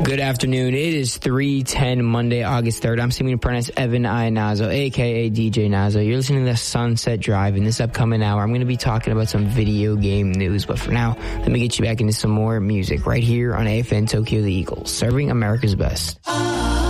Good afternoon. It is 3:10 Monday, August 3rd. I'm Simeon Prentice, Evan I. Nazo, a.k.a. DJ Nazo. You're listening to Sunset Drive. In this upcoming hour, I'm going to be talking about some video game news. But for now, let me get you back into some more music right here on AFN Tokyo the Eagles, serving America's best.